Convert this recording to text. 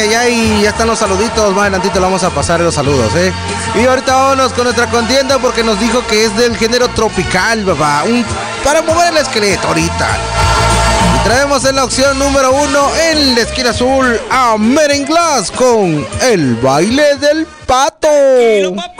ya están los saluditos. Más adelantito le vamos a pasar los saludos, Y ahorita vámonos con nuestra contienda porque nos dijo que es del género tropical, papá. Para mover el esqueleto ahorita. Y traemos en la opción número 1 en la esquina azul a Merenglass con El Baile del Pato.